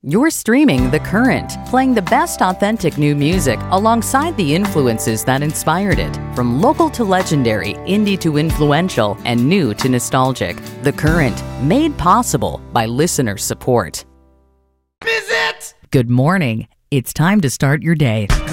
You're streaming The Current, playing the best authentic new music alongside the influences that inspired it. From local to legendary, indie to influential, and new to nostalgic. The Current, made possible by listener support. Is it? Good morning. It's time to start your day.